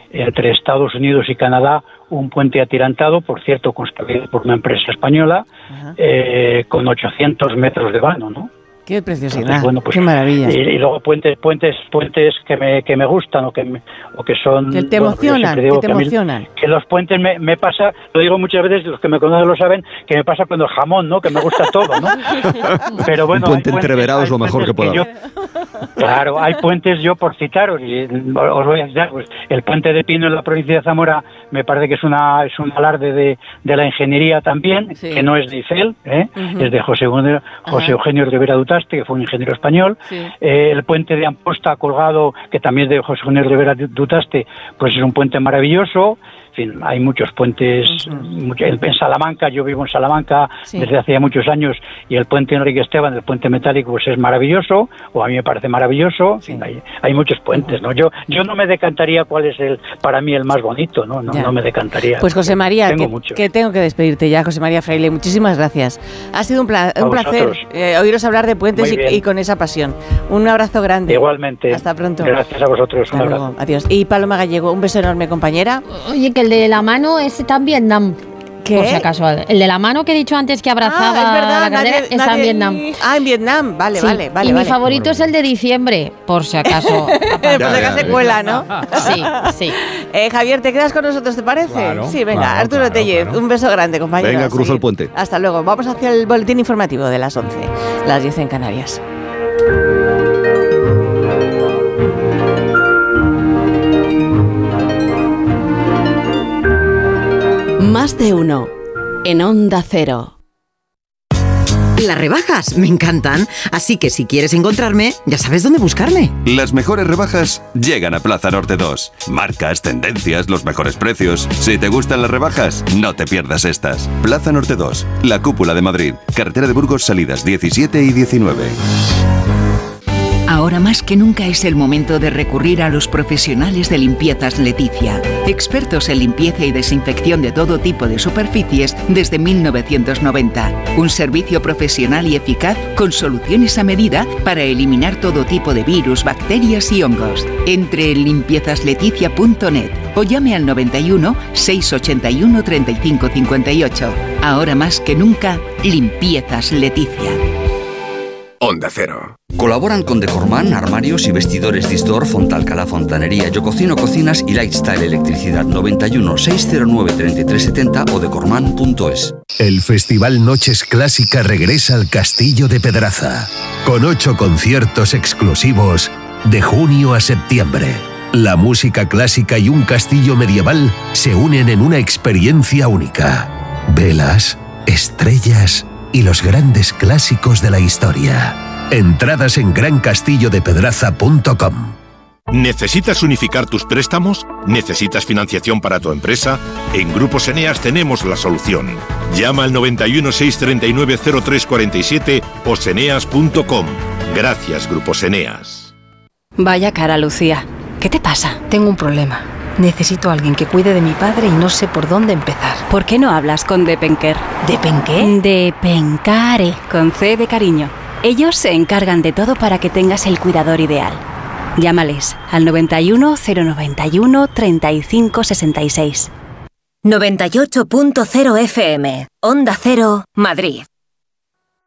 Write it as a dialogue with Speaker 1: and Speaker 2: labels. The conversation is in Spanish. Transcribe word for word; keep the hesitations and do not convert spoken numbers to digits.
Speaker 1: entre Estados Unidos y Canadá, un puente atirantado, por cierto, construido por una empresa española, eh, con ochocientos metros de vano, ¿no?
Speaker 2: Qué preciosidad.
Speaker 1: Entonces, bueno, pues,
Speaker 2: qué maravilla.
Speaker 1: Y, y luego puentes puentes puentes que me que me gustan o que me, o que son
Speaker 2: que te
Speaker 1: bueno,
Speaker 2: emocionan,
Speaker 1: que
Speaker 2: te
Speaker 1: que
Speaker 2: emocionan.
Speaker 1: Mí, que los puentes me, me pasa, lo digo muchas veces, los que me conocen lo saben, que me pasa cuando el jamón, ¿no? Que me gusta todo, ¿no? Pero bueno,
Speaker 3: un puente entreverado es lo mejor que pueda haber.
Speaker 1: Claro, hay puentes, yo por citaros, y os voy a citar, pues el puente de Pino en la provincia de Zamora me parece que es una es un alarde de, de la ingeniería también, sí. que no es de Eiffel, ¿eh? Uh-huh. Es de José, José Eugenio Rivera Dutaste, que fue un ingeniero español. Sí. Eh, el puente de Amposta colgado, que también es de José Eugenio Rivera Dutaste, pues es un puente maravilloso. En fin, hay muchos puentes. Uh-huh. mucho, en Salamanca, yo vivo en Salamanca sí. desde hace ya muchos años, y el puente Enrique Esteban, el puente metálico, pues es maravilloso, o a mí me parece maravilloso. En fin, hay, hay muchos puentes, ¿no? Yo yo no me decantaría cuál es el para mí el más bonito, ¿no? No, no me decantaría.
Speaker 2: Pues José María, tengo que, que tengo que despedirte ya, José María Fraile, muchísimas gracias. Ha sido un, pla- un placer eh, oíros hablar de puentes y, y con esa pasión. Un abrazo grande.
Speaker 1: Igualmente.
Speaker 2: Hasta pronto.
Speaker 1: Gracias a vosotros.
Speaker 2: Hasta un abrazo. Adiós. Y Paloma Gallego, un beso enorme, compañera.
Speaker 4: Oye, que el de la mano es está en Vietnam.
Speaker 2: ¿Qué?
Speaker 4: Por si acaso. El de la mano que he dicho antes que abrazaba
Speaker 2: ah, es verdad,
Speaker 4: la cadera
Speaker 2: nadie,
Speaker 4: está
Speaker 2: nadie...
Speaker 4: en Vietnam.
Speaker 2: Ah, en Vietnam. Vale,
Speaker 4: sí.
Speaker 2: vale, vale.
Speaker 4: Y
Speaker 2: vale.
Speaker 4: mi favorito es el de diciembre, por si acaso.
Speaker 2: Por si acaso se cuela, ¿no?
Speaker 4: Sí, sí.
Speaker 2: Eh, Javier, ¿te quedas con nosotros, te parece?
Speaker 5: Claro,
Speaker 2: sí, venga,
Speaker 5: claro,
Speaker 2: Arturo
Speaker 5: claro,
Speaker 2: Tellez,
Speaker 5: claro.
Speaker 2: un beso grande, compañero.
Speaker 3: Venga, cruza el puente.
Speaker 2: Hasta luego. Vamos hacia el boletín informativo de las once, las diez en Canarias.
Speaker 6: Más de uno en Onda Cero.
Speaker 7: Las rebajas me encantan, así que si quieres encontrarme, ya sabes dónde buscarme.
Speaker 8: Las mejores rebajas llegan a Plaza Norte dos. Marcas, tendencias, los mejores precios. Si te gustan las rebajas, no te pierdas estas. Plaza Norte dos, la cúpula de Madrid. Carretera de Burgos, salidas diecisiete y diecinueve.
Speaker 9: Ahora más que nunca es el momento de recurrir a los profesionales de Limpiezas Leticia. Expertos en limpieza y desinfección de todo tipo de superficies desde mil novecientos noventa. Un servicio profesional y eficaz con soluciones a medida para eliminar todo tipo de virus, bacterias y hongos. Entre en limpiezas leticia punto net o llame al noventa y uno, seiscientos ochenta y uno, treinta y cinco cincuenta y ocho. Ahora más que nunca, Limpiezas Leticia.
Speaker 10: Onda Cero.
Speaker 11: Colaboran con Decorman, armarios y vestidores Disdor, Fontalcala Fontanería, Yo Cocino Cocinas y Lifestyle Electricidad. Noventa y uno, seiscientos nueve, treinta y tres setenta o decorman punto es.
Speaker 12: El Festival Noches Clásica regresa al Castillo de Pedraza, con ocho conciertos exclusivos de junio a septiembre. La música clásica y un castillo medieval se unen en una experiencia única. Velas, estrellas y los grandes clásicos de la historia. Entradas en gran castillo de pedraza punto com.
Speaker 13: ¿Necesitas unificar tus préstamos? ¿Necesitas financiación para tu empresa? En Grupos Eneas tenemos la solución. Llama al noventa y uno, seiscientos treinta y nueve, cero tres cuarenta y siete o seneas punto com. Gracias, Grupos Eneas.
Speaker 14: Vaya cara, Lucía. ¿Qué te pasa? Tengo un problema. Necesito a alguien que cuide de mi padre y no sé por dónde empezar.
Speaker 15: ¿Por qué no hablas con Depenker?
Speaker 14: ¿Depenqué?
Speaker 15: Depencare, con C de cariño. Ellos se encargan de todo para que tengas el cuidador ideal. Llámales al noventa y uno, cero noventa y uno, treinta y cinco sesenta y seis.
Speaker 16: noventa y ocho punto cero F M, Onda Cero, Madrid.